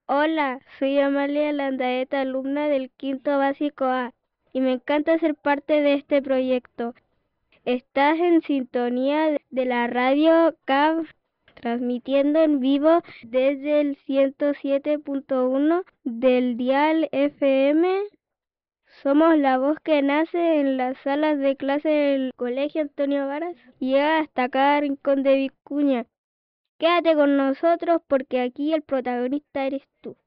Hola, soy Amalia Landaeta, alumna del quinto básico A, y me encanta ser parte de este proyecto. Estás en sintonía de la radio CAV, transmitiendo en vivo desde el 107.1 del dial FM. Somos la voz que nace en las salas de clase del Colegio Antonio Varas y llega hasta cada rincón de Vicuña. Quédate con nosotros porque aquí el protagonista eres tú.